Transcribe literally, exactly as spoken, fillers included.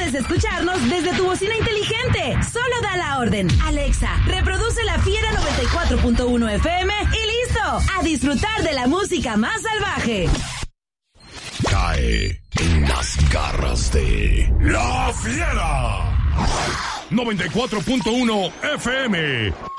puedes escucharnos desde tu bocina inteligente. Solo da la orden. Alexa, reproduce La Fiera noventa y cuatro punto uno F M y listo. A disfrutar de la música más salvaje. Cae en las garras de La Fiera noventa y cuatro punto uno F M.